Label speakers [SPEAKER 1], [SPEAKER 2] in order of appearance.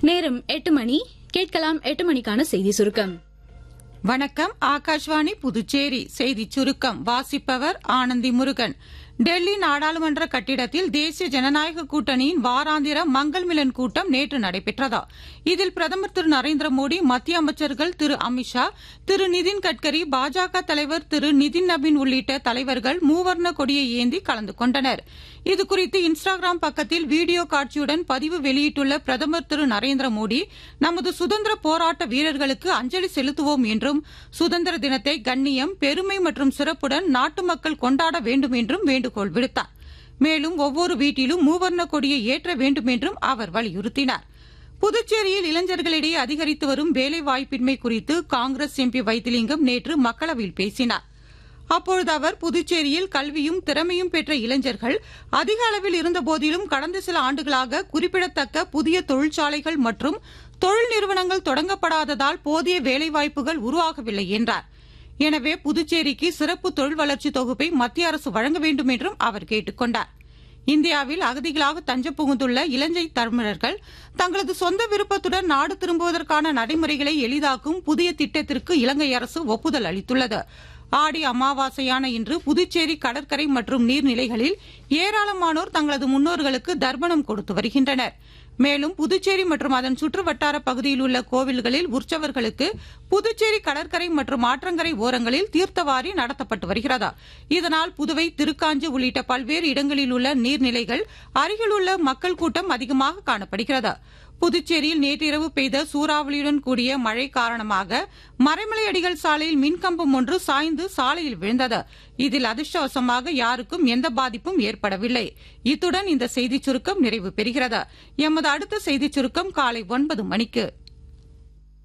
[SPEAKER 1] நேரம் 8 மணி. கேட்கலாம் 8 மணிக்கான செய்தி சுருக்கம்.
[SPEAKER 2] வணக்கம். ஆகாஷ்வாணி புதுச்சேரி செய்திச் சுருக்கம் வாசிப்பவர் ஆனந்தி முருகன். டெல்லி நாடாளுமன்ற கட்டிடத்தில் தேசிய ஜனநாயக கூட்டணியின் வாராந்திர மங்கள் மிலன் கூட்டம் நேற்று நடைபெற்றது. இதில் பிரதமர் திரு நரேந்திர மோடி, மத்திய அமைச்சர்கள் திரு அமித்ஷா, திரு நிதின் கட்கரி, பாஜக தலைவர் திரு நிதின் நபீன் உள்ளிட்ட தலைவர்கள் மூவர்ண கொடியை ஏந்தி கலந்து கொண்டனர். இதுகுறித்து இன்ஸ்டாகிராம் பக்கத்தில் வீடியோ காட்சியுடன் பதிவு வெளியிட்டுள்ள பிரதமர் திரு நரேந்திர மோடி, நமது சுதந்திர போராட்ட வீரர்களுக்கு அஞ்சலி செலுத்துவோம் என்றும், சுதந்திர தினத்தை கண்ணியம், பெருமை மற்றும் சிறப்புடன் நாட்டு மக்கள் கொண்டாட வேண்டும் என்றும் வேண்டுகோள் விடுத்தார். மேலும் ஒவ்வொரு வீட்டிலும் மூவர்ண கொடியை ஏற்ற வேண்டும் என்றும் அவர் வலியுறுத்தினார். புதுச்சேரியில் இளைஞர்களிடையே அதிகரித்து வரும் வேலைவாய்ப்பின்மை குறித்து காங்கிரஸ் எம்பி வைத்திலிங்கம் நேற்று மக்களவையில் பேசினார். அப்பொழுது அவர், புதுச்சேரியில் கல்வியும் திறமையும் பெற்ற இளைஞர்கள் அதிக அளவில் இருந்தபோதிலும் கடந்த சில ஆண்டுகளாக குறிப்பிடத்தக்க புதிய தொழிற்சாலைகள் மற்றும் தொழில் நிறுவனங்கள் தொடங்கப்படாததால் போதிய வேலைவாய்ப்புகள் உருவாகவில்லை என்றார். எனவே புதுச்சேரிக்கு சிறப்பு தொழில் வளர்ச்சி தொகுப்பை மத்திய அரசு வழங்க வேண்டும் என்றும் அவர் கேட்டுக் கொண்டார். இந்தியாவில் அகதிகளாக தஞ்சம் புகுந்துள்ள இலங்கை தமிழர்கள் தங்களது சொந்த விருப்பத்துடன் நாடு திரும்புவதற்கான நடைமுறைகளை எளிதாக்கும் புதிய திட்டத்திற்கு இலங்கை அரசு ஒப்புதல் அளித்துள்ளது. ஆடி அமாவாசையான இன்று புதுச்சேரி கடற்கரை மற்றும் நீர்நிலைகளில் ஏராளமானோர் தங்களது முன்னோர்களுக்கு தர்ப்பணம் கொடுத்து வருகின்றனர். மேலும் புதுச்சேரி மற்றும் அதன் சுற்றுவட்டார பகுதியில் உள்ள கோவில்களில் உற்சவர்களுக்கு புதுச்சேரி கடற்கரை மற்றும் ஆற்றங்கரை ஓரங்களில் தீர்த்தவாரி நடத்தப்பட்டு வருகிறது. இதனால் புதுவை, திருக்காஞ்சி உள்ளிட்ட பல்வேறு இடங்களில் உள்ள நீர்நிலைகள் அருகில் உள்ள மக்கள் கூட்டம் அதிகமாக காணப்படுகிறது. புதுச்சேரியில் நேற்றிரவு பெய்த சூறாவளியுடன் கூடிய மழை காரணமாக மறைமலை அடிகள் சாலையில் மின்கம்பம் ஒன்று சாய்ந்து சாலையில் விழுந்தது. இதில் அதிர்ஷ்டவசமாக யாருக்கும் எந்த பாதிப்பும் ஏற்படவில்லை. இத்துடன் இந்த செய்திச் சுருக்கம் நிறைவு பெறுகிறது. எமது அடுத்த செய்திச் சுருக்கம் காலை 9 மணிக்கு.